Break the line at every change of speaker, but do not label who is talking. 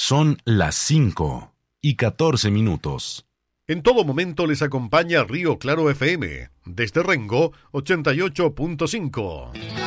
Son las 5:14.
En todo momento les acompaña Río Claro FM, desde Rengo 88.5.